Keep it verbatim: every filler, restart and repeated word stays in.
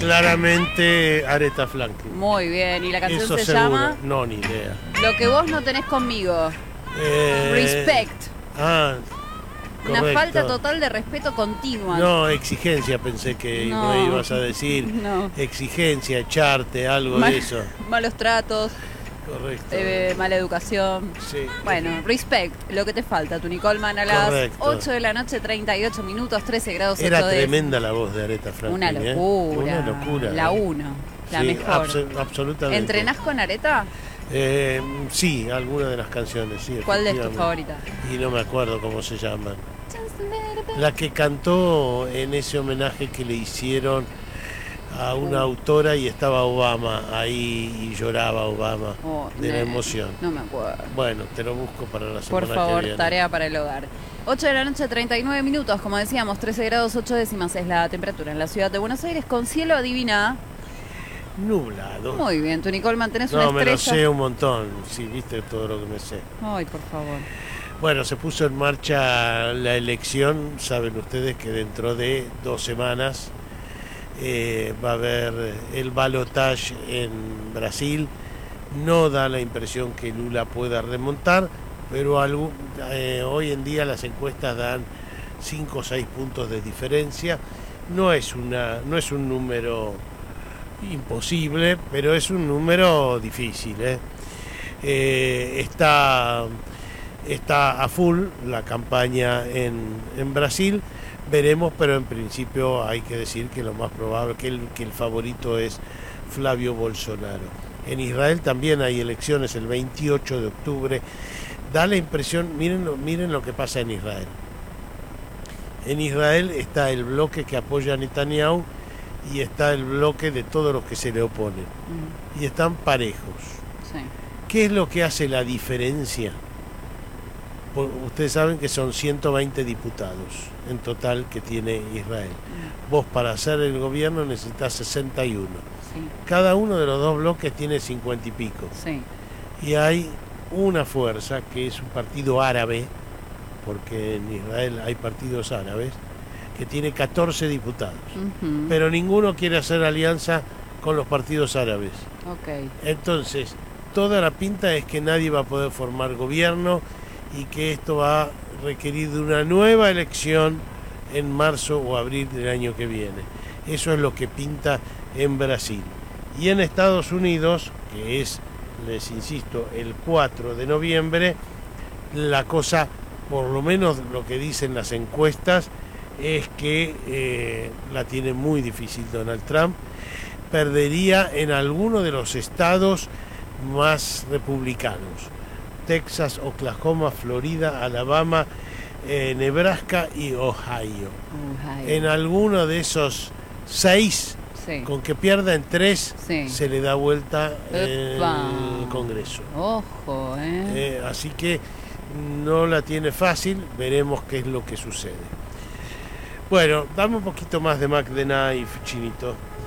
Claramente Aretha Franklin. Muy bien, y la canción Eso se seguro. llama No, ni idea. Lo que vos no tenés conmigo. Eh, Respect. Ah, Una correcto. falta total de respeto continua. No, exigencia pensé que No. me ibas a decir. No. Exigencia, echarte, algo Mal- de eso. Malos tratos, Correcto. eh, mala educación. Sí. Bueno, respect, lo que te falta, tu Nicolman, a las Correcto. ocho de la noche, treinta y ocho minutos, trece grados Era ocho décimas. tremenda la voz de Aretha Franklin. Una ¿eh? locura. Una locura. La ¿eh? uno, la Sí, mejor. abso- absolutamente. ¿Entrenás con Aretha? Eh, sí, algunas de las canciones, sí. ¿Cuál es tu efectivamente. favorita? Y no me acuerdo cómo se llaman. La que cantó en ese homenaje que le hicieron a una Uh. autora y estaba Obama ahí y lloraba Obama Oh, de la ne- emoción. No me acuerdo. Bueno, te lo busco para la semana Por que favor, viene. tarea para el hogar. ocho de la noche, treinta y nueve minutos, como decíamos, trece grados ocho décimas es la temperatura en la ciudad de Buenos Aires, con cielo adivina. Nublado. Muy bien, tu Nicolman, tenés No, una me lo estrella. sé un montón. Sí, viste todo lo que me sé. Ay, por favor. Bueno, se puso en marcha la elección. Saben ustedes que dentro de dos semanas eh, va a haber el balotaje en Brasil. No da la impresión que Lula pueda remontar, pero algún, eh, hoy en día las encuestas dan cinco o seis puntos de diferencia. No es, una, no es un número imposible, pero es un número difícil. ¿eh? Eh, está... Está a full la campaña en, en Brasil, veremos, pero en principio hay que decir que lo más probable, que el, que el favorito es Flavio Bolsonaro. En Israel también hay elecciones el veintiocho de octubre, da la impresión, miren, miren lo que pasa en Israel. En Israel está el bloque que apoya a Netanyahu y está el bloque de todos los que se le oponen, Mm, y están parejos. sí. ¿Qué es lo que hace la diferencia? Ustedes saben que son ciento veinte diputados en total que tiene Israel. Vos para hacer el gobierno necesitas sesenta y uno. Sí, Cada uno de los dos bloques tiene cincuenta y pico. sí. Y hay una fuerza que es un partido árabe, porque en Israel hay partidos árabes, que tiene catorce diputados. Ujú. Pero ninguno quiere hacer alianza con los partidos árabes. Ok. Entonces, toda la pinta es que nadie va a poder formar gobierno y que esto va a requerir de una nueva elección en marzo o abril del año que viene. Eso es lo que pinta en Brasil. Y en Estados Unidos, que es, les insisto, el cuatro de noviembre, la cosa, por lo menos lo que dicen las encuestas, es que eh, la tiene muy difícil Donald Trump. Perdería en alguno de los estados más republicanos. Texas, Oklahoma, Florida, Alabama, eh, Nebraska y Ohio. Ohio. En alguno de esos seis, Sí. con que pierda en tres, Sí. se le da vuelta Epa. el Congreso. Ojo, ¿eh? Eh, así que no la tiene fácil, veremos qué es lo que sucede. Bueno, dame un poquito más de Mac the Knife, Chinito.